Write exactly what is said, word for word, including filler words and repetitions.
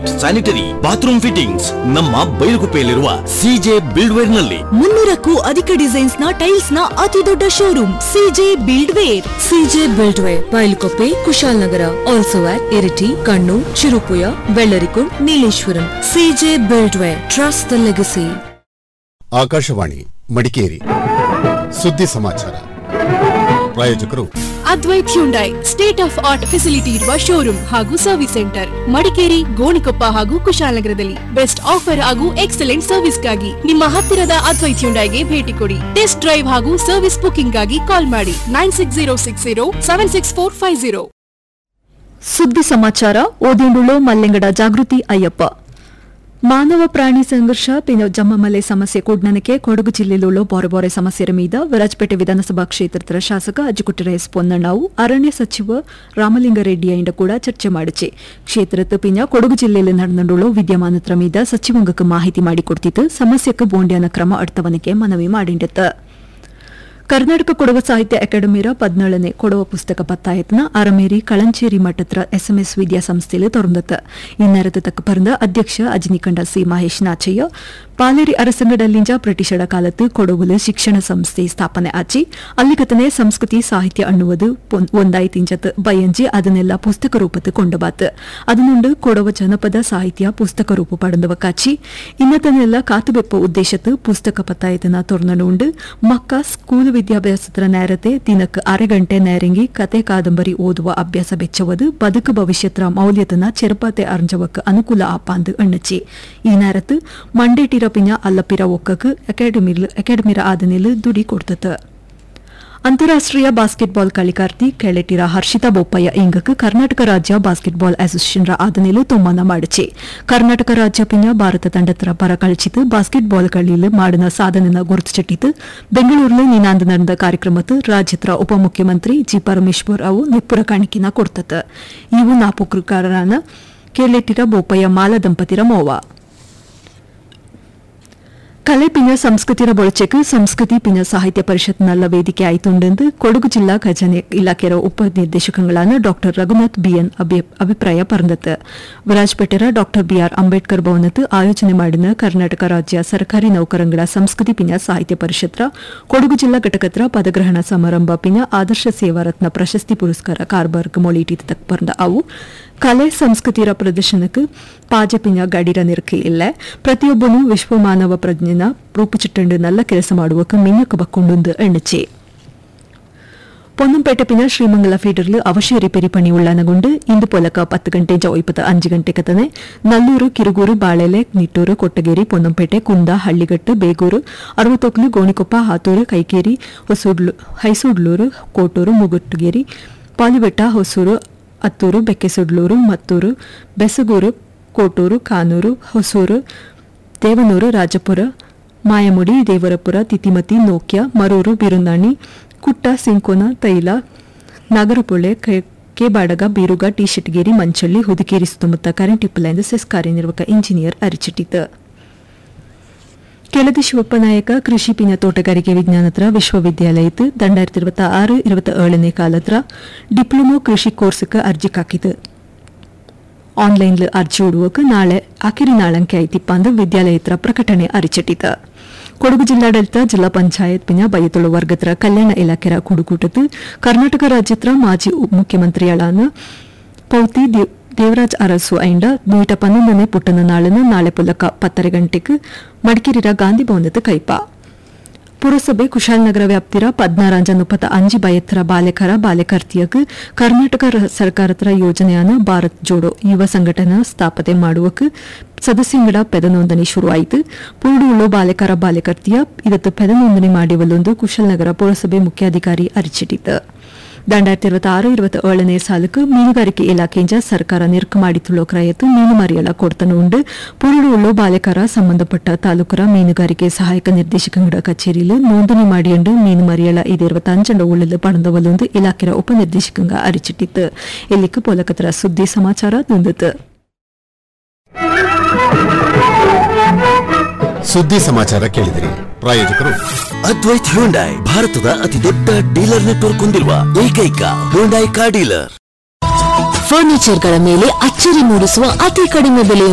Lift, sanitary, bathroom fittings ನಮ್ಮ ಬೈಲುಗುಪ್ಪೆಯಲ್ಲಿರುವ CJ ಬಿಲ್ಡ್ವೇರ್ ನಲ್ಲಿ. ಮುನ್ನೂರಕ್ಕೂ ಅಧಿಕ ಡಿಸೈನ್ಸ್ ನ ಟೈಲ್ಸ್ ನ ಅತಿ ದೊಡ್ಡ showroom CJ ಬಿಲ್ಡ್ವೇರ್. CJ ಬಿಲ್ಡ್ವೇರ್, ಬೈಲುಗುಪ್ಪೆ, Kushalnagar. Also at Iritty, Kannur, Cherupuzha, Vellarikundu, Nileshwaram. CJ ಬಿಲ್ಡ್ವೇರ್, trust the legacy. Akashvani Madikeri ಸುದ್ದಿ ಸಮಾಚಾರ. ಪ್ರಾಯೋಜಕರು Advait Hyundai, state of art facility ಇರುವ ಶೋರೂಮ್ ಹಾಗೂ ಸರ್ವಿಸ್ ಸೆಂಟರ್, ಮಡಿಕೇರಿ, ಗೋಣಿಕೊಪ್ಪ ಹಾಗೂ ಕುಶಾಲನಗರದಲ್ಲಿ. ಬೆಸ್ಟ್ ಆಫರ್ ಹಾಗೂ ಎಕ್ಸಲೆಂಟ್ ಸರ್ವಿಸ್ಗಾಗಿ ನಿಮ್ಮ ಹತ್ತಿರದ ಅದ್ವೈತ್ ಹ್ಯುಂಡೈಗೆ ಭೇಟಿ ಕೊಡಿ. ಟೆಸ್ಟ್ ಡ್ರೈವ್ ಹಾಗೂ ಸರ್ವಿಸ್ ಬುಕಿಂಗ್ ಗಾಗಿ ಕಾಲ್ ಮಾಡಿ nine six zero six zero seven six four five zero. ಸುದ್ದಿ ಸಮಾಚಾರ ಓದಿಂಡುಳು ಮಲ್ಲೆಂಗಡ ಜಾಗೃತಿ ಅಯ್ಯಪ್ಪ. ಮಾನವ ಪ್ರಾಣಿ ಸಂಘರ್ಷ ಪಿನ ಜಮ್ಮಮಲೆ ಸಮಸ್ಯೆ ಕೂಡ್ನನಕ್ಕೆ ಕೊಡಗು ಜಿಲ್ಲೆಯಲ್ಲೂ ಬೋರೆ ಬೋರೆ ಸಮಸ್ಯೆರ ಮೀದ ವಿರಾಜಪೇಟೆ ವಿಧಾನಸಭಾ ಕ್ಷೇತ್ರದ ಶಾಸಕ ಅಜ್ಜಿಕುಟ್ಟರ ಎಸ್ ಪೊನ್ನಣ್ಣವು ಅರಣ್ಯ ಸಚಿವ ರಾಮಲಿಂಗಾರೆಡ್ಡಿಯಿಂದ ಕೂಡ ಚರ್ಚೆ ಮಾಡಿಚೆ. ಕ್ಷೇತ್ರದ ಪಿನ ಕೊಡಗು ಜಿಲ್ಲೆಯಲ್ಲಿ ನಡೆದುಳ್ಳು ವಿದ್ಯಮಾನತ್ರ ಮೀದ ಸಚಿವಂಗಕ್ಕೆ ಮಾಹಿತಿ ಮಾಡಿಕೊಡ್ತಿತ್ತು. ಸಮಸ್ಯೆಗೆ ಬೋಂಡ್ಯಾನ ಕ್ರಮ ಅಡ್ತವನಿಗೆ ಮನವಿ ಮಾಡಿಂಡತ್ತ. ಕರ್ನಾಟಕ ಕೊಡವ ಸಾಹಿತ್ಯ ಅಕಾಡೆಮಿರ ಪದ್ನೇಳನೇ ಕೊಡವ ಪುಸ್ತಕ ಪತ್ತಾಯತ್ನ ಅರಮೇರಿ ಕಳಂಚೇರಿ ಮಠತ್ರ ಎಸ್ಎಂಎಸ್ ವಿದ್ಯಾಸಂಸ್ಥೆಯಲ್ಲಿ ತೊರಂದತ್ತ. ಇನ್ನೆರದು ತಕ್ಕ ಪರಂದ ಅಧ್ಯಕ್ಷ ಅಜನಿಕಂಡ ಸಿ ಮಹೇಶ್ ನಾಚಯ್ಯ ಪಾಲೇರಿ ಅರಸಂಗಡಲ್ಲಿಂಜ ಬ್ರಿಟಿಷರ ಕಾಲತ್ತು ಕೊಡಗುಲು ಶಿಕ್ಷಣ ಸಂಸ್ಥೆ ಸ್ಥಾಪನೆ ಆಚಿ ಅಲ್ಲಿಗತನೆ ಸಂಸ್ಕೃತಿ ಸಾಹಿತ್ಯ ಅನ್ನುವುದು ಒಂದಾಯ್ತಿಂಜತ್ ಬಯಂಜಿ ಅದನ್ನೆಲ್ಲ ಪುಸ್ತಕ ರೂಪತ್ತು ಕೊಂಡಬಾತ್. ಅದನ್ನುಂಡು ಕೊಡವ ಜನಪದ ಸಾಹಿತ್ಯ ಪುಸ್ತಕ ರೂಪ ಪಡೆದವ ಕಾಚಿ ಇನ್ನತನ್ನೆಲ್ಲ ಕಾತುಬೆಪ್ಪ ಉದ್ದೇಶತ್ತು ಪುಸ್ತಕ ಪತ್ತಾಯತನ ತೊರ್ನನುಂಡು ಮಕ್ಕ ಸ್ಕೂಲ್ ವಿದ್ಯಾಭ್ಯಾಸದ ನೇರತೆ ದಿನಕ್ಕೆ ಅರೆ ಗಂಟೆ ನೇರಂಗಿ ಕತೆ ಕಾದಂಬರಿ ಓದುವ ಅಭ್ಯಾಸ ಬೆಚ್ಚವದು ಬದುಕು ಭವಿಷ್ಯತ್ರ ಮೌಲ್ಯತನ ಚೆರಪಾತೆ ಅರ್ಜವಕ್ಕೆ ಅನುಕೂಲ ಆಪಾಂದು ಅಣ್ಣಚಿ. ಈ ನೇರತ್ತು ಮಂಡೇಟಿರ ಪಿನ ಅಲ್ಲಪಿರ ಒಕ್ಕಕ್ಕೆ ಅಕಾಡೆಮಿರ ಆದನೆಲು ದುಡಿ ಕೊಡ್ತತ. ಅಂತಾರಾಷ್ಟ್ರೀಯ ಬಾಸ್ಕೆಟ್ಬಾಲ್ ಕಳಿಕಾರ್ತಿ ಕೆಳೆಟಿರ ಹರ್ಷಿತಾ ಬೋಪಯ್ಯ ಇಂಗಕ್ಕೆ ಕರ್ನಾಟಕ ರಾಜ್ಯ ಬಾಸ್ಕೆಟ್ಬಾಲ್ ಅಸೋಸಿಯೇಷನ್ ಆದನೆಲು ತೊಮ್ಮನ ಮಾಡಿಚೆ. ಕರ್ನಾಟಕ ರಾಜ್ಯ ಪಿನ ಭಾರತ ತಂಡತ್ರ ಪರ ಕಳಿಚಿತು ಬಾಸ್ಕೆಟ್ಬಾಲ್ ಕಳಿಲು ಮಾಡಿನ ಸಾಧನೆನ ಗುರುತಿಸಿಟ್ಟಿತು. ಬೆಂಗಳೂರಿನ ನಿನಾಂದ ನಡೆದ ಕಾರ್ಯಕ್ರಮದ ರಾಜ್ಯತ್ರ ಉಪಮುಖ್ಯಮಂತ್ರಿ ಜಿ ಪರಮೇಶ್ವರ್ ಅವು ನಿಪ್ಪುರ ಕಾಣಿಕೆನ ಕೊಡ್ತತ. ಇವು ನಾಪುಕೃಕಾರನ ಕೆಳೆಟಿರ ಬೋಪಯ್ಯ ಮಾಲ ದಂಪತಿರ ಮೋವ. ಕಲೆ ಪಿನ ಸಂಸ್ಕೃತಿರ ಬೊಳಚೆಕ್ ಸಂಸ್ಕೃತಿ ಪಿನ ಸಾಹಿತ್ಯ ಪರಿಷತ್ನಲ್ಲ ವೇದಿಕೆ ಆಯ್ತುಂಡೆಂದು ಕೊಡಗು ಜಿಲ್ಲಾ ಖಜಾನೆ ಇಲಾಖೆಯ ಉಪನಿರ್ದೇಶಕಗಳಾದ ಡಾ ರಘುನಾಥ್ ಬಿಎನ್ ಅಭಿಪ್ರಾಯ ಪರಂದತ್. ವಿರಾಜಪೇಟೆರ ಡಾ ಬಿಆರ್ ಅಂಬೇಡ್ಕರ್ ಭವನತ್ ಆಯೋಜನೆ ಮಾಡಿದ ಕರ್ನಾಟಕ ರಾಜ್ಯ ಸರ್ಕಾರಿ ನೌಕರಂಗಳ ಸಂಸ್ಕೃತಿ ಪಿನ ಸಾಹಿತ್ಯ ಪರಿಷತ್ರ ಕೊಡಗು ಜಿಲ್ಲಾ ಘಟಕತ್ರ ಪದಗ್ರಹಣ ಸಮಾರಂಭ ಪಿನ ಆದರ್ಶ ಸೇವಾ ರತ್ನ ಪ್ರಶಸ್ತಿ ಪುರಸ್ಕಾರ ಕಾರ್ಬಾರ್ಗ್ ಮೊಳಿಟಿ ತಕ್ ಪರಂದ ಅವು ಕಲೆ ಸಂಸ್ಕೃತಿಯ ಪ್ರದರ್ಶನಕ್ಕೆ ಪಾಜಪಿನ ಗಡಿರ ನಿರಕೆ ಇಲ್ಲ. ಪ್ರತಿಯೊಬ್ಬನೂ ವಿಶ್ವ ಮಾನವ ಪ್ರಜ್ಞೆನ ರೂಪುಚಿಟ್ಟಂಡು ನಲ್ಲ ಕೆಲಸ ಮಾಡುವಕ್ಕೆ ಮಿನ್ನಕ ಬಕ್ಕೊಂಡೊಂದು ಎಣ್ಣಚೆ. ಪೊನ್ನಂಪೇಟೆ ಪಿನ ಶ್ರೀಮಂಗಲ ಫೀಡರ್ಲು ಅವಶ್ಯ ರಿಪೇರಿ ಪಣಿ ಉಳ್ಳಾನಗೊಂಡು ಇಂದು ಪೊಲಕ ಪತ್ತು ಗಂಟೆ ಜೊಯ್ಪತ್ತ ಅಂಜು ಗಂಟೆ ಕತನೆ ನಲ್ಲೂರು, ಕಿರುಗೂರು, ಬಾಳೆಲೆ, ನಿಟ್ಟೂರು, ಕೊಟ್ಟಗೇರಿ, ಪೊನ್ನಂಪೇಟೆ, ಕುಂದ, ಹಳ್ಳಿಗಟ್ಟು, ಬೇಗೂರು, ಅರವತ್ತೊಕ್ಲು, ಗೋಣಿಕೊಪ್ಪ, ಹಾತೂರು, ಕೈಕೇರಿ, ಹೊಸೂಡ್ಲು ಹೈಸೂಡ್ಲೂರು, ಕೋಟೂರು, ಮುಗುಟ್ಟಗೇರಿ, ಪಾಲಿಬೆಟ್ಟ, ಹೊಸೂರು, ಅತ್ತೂರು, ಬೆಕ್ಕೆಸುಡ್ಲೂರು, ಮತ್ತೂರು, ಬೆಸಗೂರು, ಕೋಟೂರು, ಕಾನೂರು, ಹೊಸೂರು, ದೇವನೂರು, ರಾಜಪುರ, ಮಾಯಮುಡಿ, ದೇವರಪುರ, ತಿತಿಮತಿ, ನೋಕ್ಯ, ಮರೂರು, ಬಿರುಂದಾಣಿ, ಕುಟ್ಟ, ಸಿಂಕೋನ, ತೈಲ, ನಾಗರಪೊಳೆ, ಕೇಬಾಡಗ, ಬೀರುಗ, ಟಿಶೆಟ್ಗೇರಿ, ಮಂಚಳ್ಳಿ, ಹುದುಕೇರಿ ಸುತ್ತಮುತ್ತ ಕರೆಂಟ್ ಇಪ್ಪಲೆಂದು ಸೆಸ್ ಕಾರ್ಯನಿರ್ವಾಹಕ ಇಂಜಿನಿಯರ್ ಅರಿಚಿಟ್ಟಿತು. ಕೆಳದಿ ಶಿವಪ್ಪ ನಾಯಕ ಕೃಷಿ ಪಿನ ತೋಟಗಾರಿಕೆ ವಿಜ್ಞಾನತ್ರ ವಿಶ್ವವಿದ್ಯಾಲಯತ್ತು ದಂಡಾಯಿರത്തി ഇരുപത്തി ആറ് ഇരുപത്തി ഏഴನೇ ಕಾಲತ್ರ ಡಿಪ್ಲೊಮೊ ಕೃಷಿ ಕೋರ್ಸ್ಗೆ ಅರ್ಜಿ ಹಾಕಿತು. ಆನ್ಲೈನ್ ಅರ್ಜಿ ಹುಡುವಕ್ಕೆ ನಾಳೆ ಆಖರಿ ನಾಳಂಕೆ ಐತಿಪ್ಪ ಅಂದು ವಿದ್ಯಾಲಯತ್ರ ಪ್ರಕಟಣೆ ಅರಿಚಿಟ್ಟಿತ. ಕೊಡಗು ಜಿಲ್ಲಾಡಳಿತ ಜಿಲ್ಲಾ ಪಂಚಾಯತ್ ಪಿನ ಬೈತೊಳು ವರ್ಗತ್ರ ಕಲ್ಯಾಣ ಇಲಾಖೆರ ಕುಡುಕೂಟದ್ದು ಕರ್ನಾಟಕ ರಾಜ್ಯತ್ರ ಮಾಜಿ ಮುಖ್ಯಮಂತ್ರಿಗಳಾದ ಪೌತಿ ದೇವರಾಜ್ ಅರಸು ಐಂಡ ನೂಟ ಪನ್ನೊಂದನೇ ಪುಟ್ಟನ ನಾಳನ್ನು ನಾಳೆ ಪುಲಕ ಪತ್ತರೆ ಗಂಟೆಗೆ ಮಡಿಕೇರಿರ ಗಾಂಧಿ ಭವನದ ಕೈಪ. ಪುರಸಭೆ ಕುಶಾಲನಗರ ವ್ಯಾಪ್ತಿರ ಪದ್ನಾರಾಂಜ ಮುಪ್ಪತ್ತ ಅಂಜಿ ಬಯತ್ತರ ಬಾಲೆಕರ ಬಾಲೆಕರ್ತಿಯಗ್ ಕರ್ನಾಟಕ ಸರ್ಕಾರತ್ರ ಯೋಜನೆಯಾನ ಭಾರತ್ ಜೋಡೋ ಯುವ ಸಂಘಟನಾ ಸ್ಥಾಪನೆ ಮಾಡುವಕ್ಕೆ ಸದಸ್ಯಂಗಡ ಪೆದ ನೋಂದಣಿ ಶುರುವಾಯಿತು. ಪೂರ್ಡುಳ್ಳು ಬಾಲೆಕರ ಬಾಲೆಕರ್ತಿಯ ಇದತ್ತು ಪೆದ ನೋಂದಣಿ ಮಾಡಿವಲ್ಲೊಂದು ಕುಶಾಲನಗರ ಪುರಸಭೆ ಮುಖ್ಯಾಧಿಕಾರಿ ಅರಿಚಿಟ್ಟಿತು. ದಂಡಾಯಿರത്തി ഇരുപത്തി ആറ് ഇരുപത്തി ഏഴನೇ ಸಾಲಕ್ಕೆ ಮೀನುಗಾರಿಕೆ ಇಲಾಖೆಯಿಂದ ಸರ್ಕಾರ ನಿರ್ಕ ಮಾಡಿತುಳ್ಳೋ ಕ್ರಯತ್ತು ಮೀನು ಮರಿಯಳ ಕೊಡ್ತನುಂಡು ಪುರುಳುಳ್ಳು ಬಾಲೆಕರ ಸಂಬಂಧಪಟ್ಟ ತಾಲೂಕರ ಮೀನುಗಾರಿಕೆ ಸಹಾಯಕ ನಿರ್ದೇಶಕರ ಕಚೇರಿಯಲ್ಲಿ ನೋಂದಣಿ ಮಾಡಿಯಂಡು ಮೀನು ಮರಿಯಳ ಇದು ಇರುವತ್ತಂಜಂಡ ಉಳ್ಳಲು ಪಡೆದವಲ್ಲೊಂದು ಇಲಾಖೆಯ ಉಪನಿರ್ದೇಶಕಂಗ ಅರಿಚಿಟ್ಟಿತ್ತು. ಇಲ್ಲಿಗೆ ಪೋಲಕತರ ಸುದ್ದಿ ಸಮಾಚಾರ ನುಂದಿತು. ಸುದ್ದಿ ಸಮಾಚಾರ ಕೇಳಿದಿರಿ. ಪ್ರಾಯೋಜಕರು ಅದ್ವೈತ್ ಹ್ಯುಂಡೈ, ಭಾರತದ ಅತಿ ದೊಡ್ಡ ಡೀಲರ್ ನೆಟ್ವರ್ಕ್ ಹೊಂದಿರುವ ಏಕೈಕ ಹ್ಯುಂಡೈ ಕಾರ್ ಡೀಲರ್. ಫರ್ನಿಚರ್ಗಳ ಮೇಲೆ ಅಚ್ಚರಿ ಮೂಡಿಸುವ ಅತಿ ಕಡಿಮೆ ಬೆಲೆಯ